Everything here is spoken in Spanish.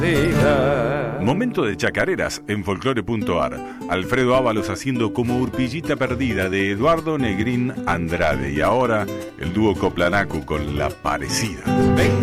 Momento de chacareras en folclore.ar. Alfredo Ábalos haciendo Como Urpillita Perdida de Eduardo Negrín Andrade. Y ahora el dúo Coplanacu con La Parecida.